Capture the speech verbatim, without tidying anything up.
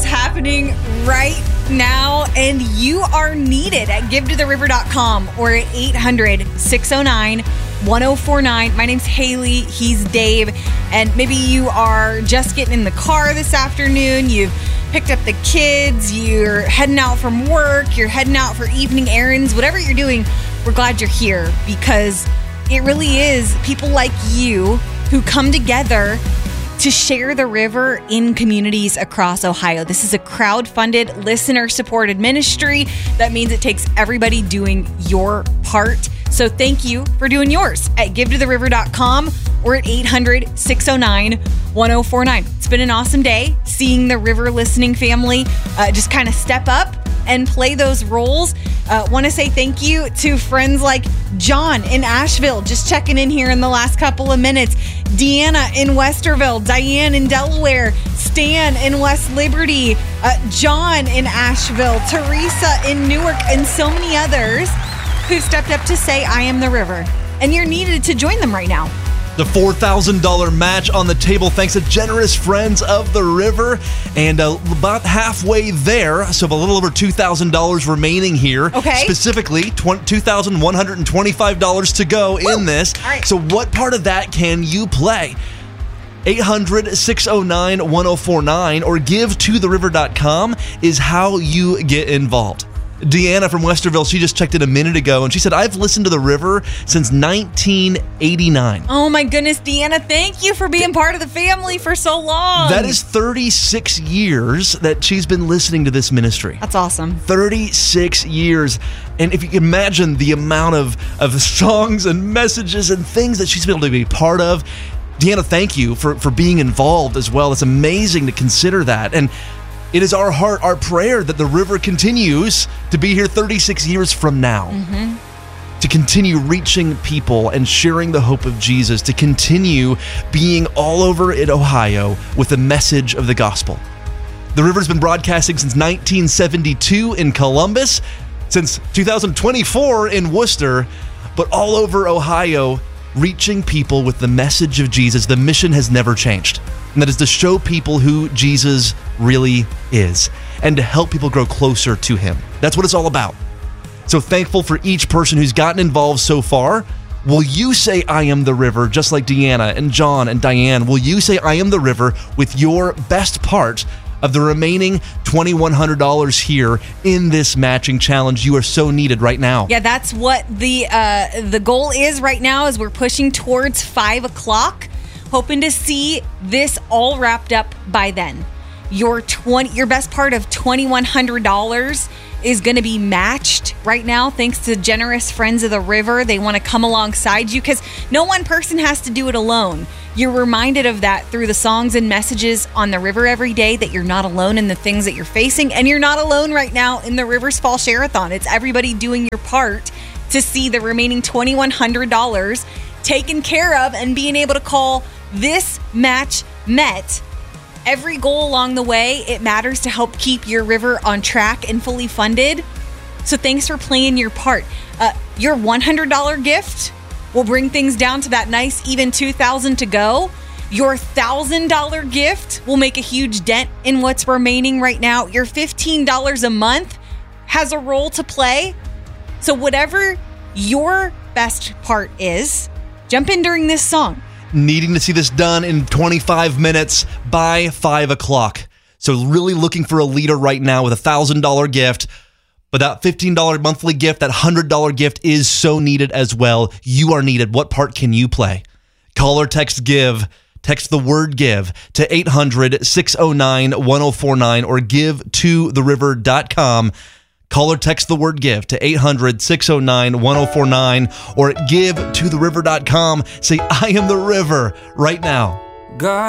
is happening right now, and you are needed at give to the river dot com or at eight hundred, six oh nine, one oh four nine. My name's Haley. He's Dave. And maybe you are just getting in the car this afternoon. You've picked up the kids. You're heading out from work. You're heading out for evening errands. Whatever you're doing, we're glad you're here, because it really is people like you who come together to share the river in communities across Ohio. This is a crowd-funded, listener-supported ministry. That means it takes everybody doing your part. So thank you for doing yours at give to the river dot com or at eight hundred, six oh nine, one oh four nine. It's been an awesome day seeing the River Listening family uh, just kind of step up and play those roles. Uh, want to say thank you to friends like John in Asheville, just checking in here in the last couple of minutes. Deanna in Westerville, Diane in Delaware, Stan in West Liberty, uh, John in Asheville, Teresa in Newark, and so many others who stepped up to say, I am the river. And you're needed to join them right now. The four thousand dollars match on the table thanks to generous friends of the river. And uh, about halfway there, so a little over two thousand dollars remaining here. Okay. Specifically, two thousand one hundred twenty-five dollars to go Woo! in this. All right. So what part of that can you play? eight hundred, six oh nine, one oh four nine or give to the river dot com is how you get involved. Deanna from Westerville, she just checked in a minute ago, and she said, I've listened to the river since nineteen eighty-nine. Oh my goodness, Deanna, thank you for being part of the family for so long. That is thirty-six years that she's been listening to this ministry. That's awesome. thirty-six years. And if you can imagine the amount of, of songs and messages and things that she's been able to be part of, Deanna, thank you for, for being involved as well. It's amazing to consider that. And it is our heart, our prayer that the river continues to be here thirty-six years from now. Mm-hmm. To continue reaching people and sharing the hope of Jesus, to continue being all over in Ohio with the message of the gospel. The river's been broadcasting since nineteen seventy-two in Columbus, since two thousand twenty-four in Worcester, but all over Ohio, reaching people with the message of Jesus. The mission has never changed. And that is to show people who Jesus really is and to help people grow closer to him. That's what it's all about. So thankful for each person who's gotten involved so far. Will you say, I am the river, just like Deanna and John and Diane? Will you say, I am the river with your best part of the remaining two thousand one hundred dollars here in this matching challenge? You are so needed right now. Yeah, that's what the uh, the goal is right now, as we're pushing towards five o'clock. Hoping to see this all wrapped up by then. Your twenty, your best part of two thousand one hundred dollars is going to be matched right now, thanks to generous friends of the river. They want to come alongside you, because no one person has to do it alone. You're reminded of that through the songs and messages on the river every day, that you're not alone in the things that you're facing, and you're not alone right now in the Rivers Fall Share-a-thon. It's everybody doing your part to see the remaining two thousand one hundred dollars taken care of and being able to call this match met. Every goal along the way, it matters to help keep your river on track and fully funded. So thanks for playing your part. Uh, your one hundred dollars gift will bring things down to that nice even two thousand dollars to go. Your one thousand dollars gift will make a huge dent in what's remaining right now. Your fifteen dollars a month has a role to play. So whatever your best part is, jump in during this song. Needing to see this done in twenty-five minutes by five o'clock. So really looking for a leader right now with a one thousand dollars gift. But that fifteen dollars monthly gift, that one hundred dollars gift is so needed as well. You are needed. What part can you play? Call or text GIVE. Text the word GIVE to eight hundred, six oh nine, one oh four nine or give to the river dot com. Call or text the word GIVE to eight hundred, six oh nine, one oh four nine or give to the river dot com. Say, I am the river right now. God.